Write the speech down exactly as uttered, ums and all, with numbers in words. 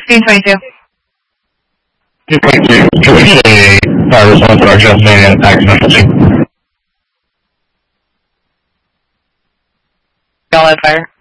sixteen twenty-two. two twenty-two. Can we get a fire response to our just man attack messaging? Y'all have fire.